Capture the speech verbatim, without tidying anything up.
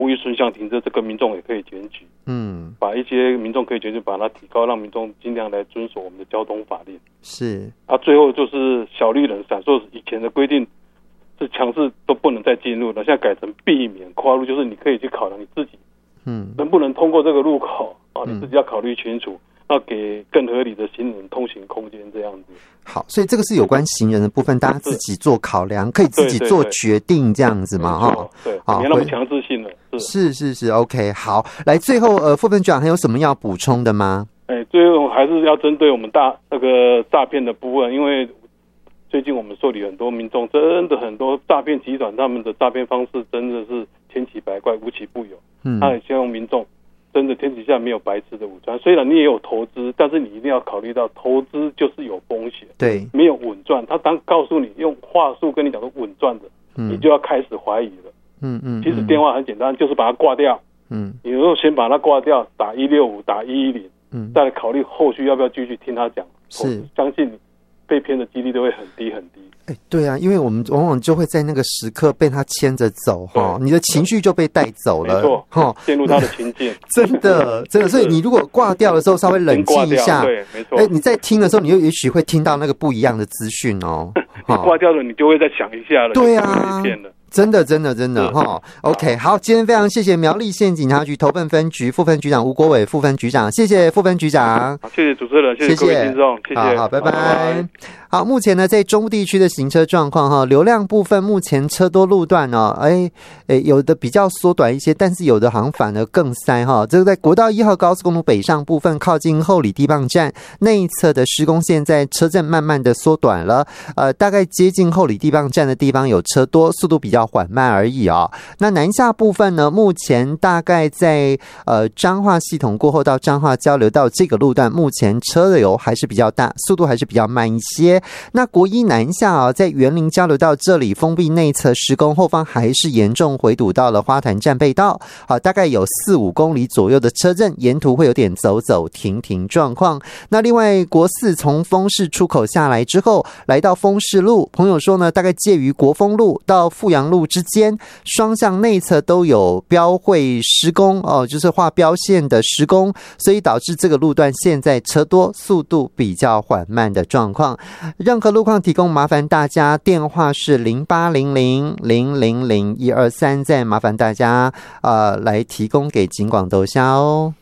无意顺向停车，这个民众也可以检举。嗯，把一些民众可以检举，把它提高，让民众尽量来遵守我们的交通法令。 是啊，最后就是小绿人闪烁，以前的规定是强制都不能再进入了，现在改成避免跨入，就是你可以去考量你自己，嗯，能不能通过这个路口啊？你自己要考虑清楚。要给更合理的行人通行空间，这样子。 好，所以这个是有关行人的部分，大家自己做考量，可以自己做决定，这样子嘛，哈。 对，没那么强制性的。 是是是 ，OK， 好，来最后呃，副分局长还有什么要补充的吗？ 哎，最后还是要针对我们大那个诈骗的部分，因为最近我们受理很多民众，真的很多诈骗集团，他们的诈骗方式真的是千奇百怪，无奇不有。嗯，他很希望民众。真的天底下没有白吃的午餐，虽然你也有投资，但是你一定要考虑到投资就是有风险， 对， 没有稳赚。他当告诉你用话术跟你讲说稳赚的，嗯，你就要开始怀疑了。嗯嗯，其实电话很简单，就是把它挂掉。嗯，你如果先把它挂掉，打一六五，打一一零，嗯，再来考虑后续要不要继续听他讲。 是， 相信你被骗的几率都会很低很低。 哎，对啊，因为我们往往就会在那个时刻被他牵着走哈，你的情绪就被带走了， 没错哈，陷入他的情境， 真的真的。所以你如果挂掉的时候稍微冷静一下， 对，没错。 哎，你在听的时候，你又也许会听到那个不一样的资讯哦。 你挂掉了，你就会再想一下了， 对啊， 骗了。 真的，真的，真的哈。OK， 好，今天非常谢谢苗栗县警察局头份分局副分局长吴国伟副分局长，谢谢副分局长， 谢谢主持人，谢谢各位听众，谢谢， 好，好，拜拜。拜拜。好，目前呢，在中部地区的行车状况哈，流量部分目前车多路段哦，哎哎，有的比较缩短一些，但是有的好像反而更塞哈。这个在国道一号高速公路北上部分，靠近后里地磅站内侧的施工，现在车阵慢慢的缩短了，呃，大概接近后里地磅站的地方有车多，速度比较缓慢而已哦。那南下部分呢，目前大概在呃彰化系统过后到彰化交流道这个路段，目前车流还是比较大，速度还是比较慢一些。那国一南下啊，在园林交流道这里封闭内侧施工，后方还是严重回堵到了花坛站背道，好，大概有四五公里左右的车阵，沿途会有点走走停停状况。那另外国四从丰市出口下来之后，来到丰市路，朋友说呢，大概介于国丰路到富阳路之间，双向内侧都有标会施工哦，就是画标线的施工，所以导致这个路段现在车多，速度比较缓慢的状况。任何路况提供麻烦大家，电话是零八零零零零零一二三，再麻烦大家呃来提供给警广豆虾哦。